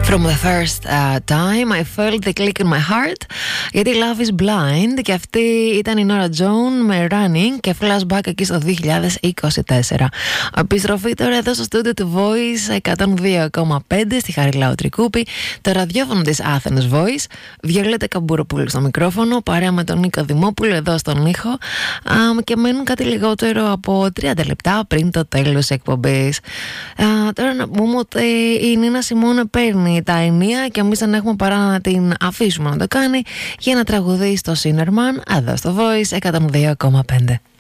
From the first time I felt the click in my heart. Γιατί Love is Blind. Και αυτή ήταν η Nora Jones με Running. Και flashback εκεί στο 2024. Επιστροφή τώρα εδώ στο στούντιο του Voice 102,5 στη Χαριλάου Τρικούπη. Το ραδιόφωνο της Athens Voice. Βιολέτα Καμπούροπουλου στο μικρόφωνο. Παρέα με τον Νίκο Δημόπουλο εδώ στον ήχο. Και μένουν κάτι λιγότερο από 30 λεπτά πριν το τέλος της εκπομπής. Τώρα να πούμε ότι η Νίνα Σιμone παίρνει τα ενία και εμείς δεν έχουμε παρά να την αφήσουμε να το κάνει για να τραγουδεί στο Sinnerman εδώ στο Voice 102,5.